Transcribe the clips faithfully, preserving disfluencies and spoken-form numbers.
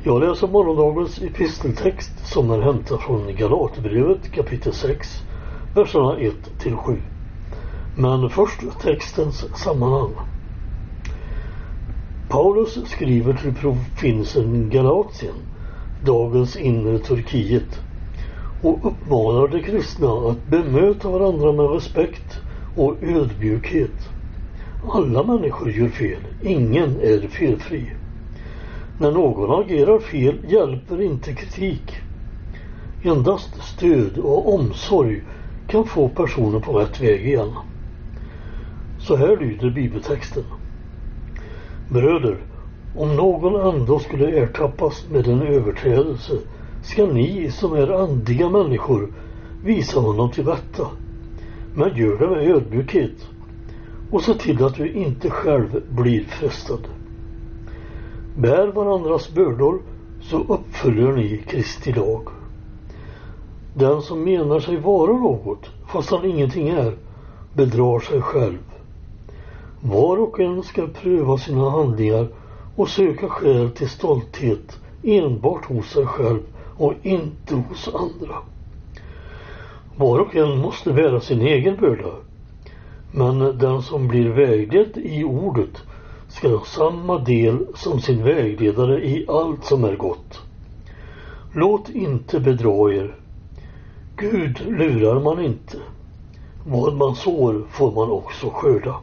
Jag läser morgondagens episteltext som är hämtad från Galaterbrevet kapitel sex, verserna ett till sju. Men först textens sammanhang. Paulus skriver till provinsen Galatien, dagens inre Turkiet, och uppmanar de kristna att bemöta varandra med respekt och ödmjukhet. Alla människor gör fel, ingen är felfri. När någon agerar fel hjälper inte kritik. Endast stöd och omsorg kan få personen på rätt väg igen. Så här lyder bibeltexten. Bröder, om någon ändå skulle ertappas med en överträdelse, ska ni som är andliga människor visa honom till rätta. Men gör det med ödmjukhet och se till att du inte själv blir frestad. Bär varandras bördor, så uppfyller ni Kristi lag. Den som menar sig vara något fast han ingenting är bedrar sig själv. Var och en ska pröva sina handlingar och söka skäl till stolthet enbart hos sig själv och inte hos andra. Var och en måste bära sin egen börda, men den som blir vägledd i ordet ska ha samma del som sin vägledare i allt som är gott. Låt inte bedra er. Gud lurar man inte. Vad man sår får man också skörda.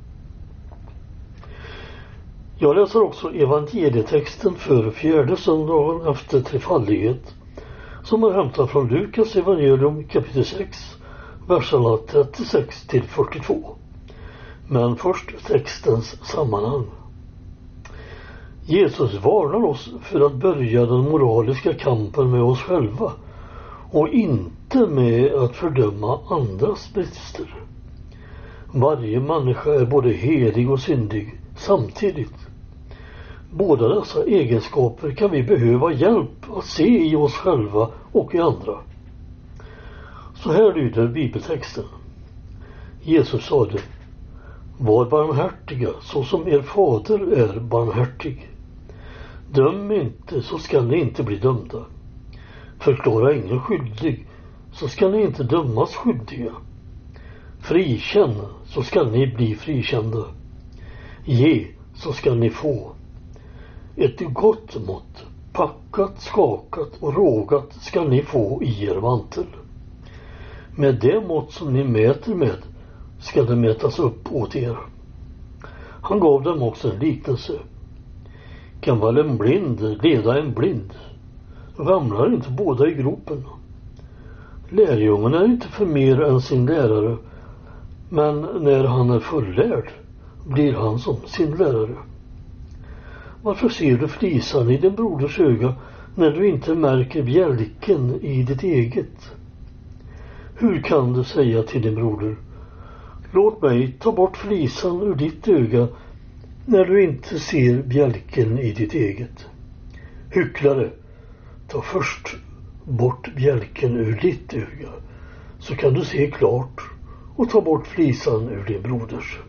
Jag läser också evangelietexten för fjärde söndagen efter trefaldighet, som är hämtad från Lukas evangelium kapitel sex, verserna trettiosex till fyrtiotvå. Men först textens sammanhang. Jesus varnar oss för att börja den moraliska kampen med oss själva och inte med att fördöma andras brister. Varje människa är både helig och syndig samtidigt. Båda dessa egenskaper kan vi behöva hjälp att se i oss själva och i andra. Så här lyder bibeltexten. Jesus sade: var barmhärtiga så som er fader är barmhärtig. Döm inte, så ska ni inte bli dömda. Förklara ingen skyldig, så ska ni inte dömas skyldiga. Frikänn, så ska ni bli frikända. Ge, så ska ni få. Ett gott mått, packat, skakat och rågat ska ni få i er mantel. Med det mått som ni mäter med ska det mätas upp åt er. Han gav dem också en liknelse. Kan väl en blind leda en blind? Ramlar inte båda i gropen? Lärjungen är inte för mer än sin lärare, men när han är fullärd blir han som sin lärare. Varför ser du flisan i din broders öga när du inte märker bjälken i ditt eget? Hur kan du säga till din broder: låt mig ta bort flisan ur ditt öga, när du inte ser bjälken i ditt eget? Hycklare, ta först bort bjälken ur ditt öga, så kan du se klart och ta bort flisan ur din broders.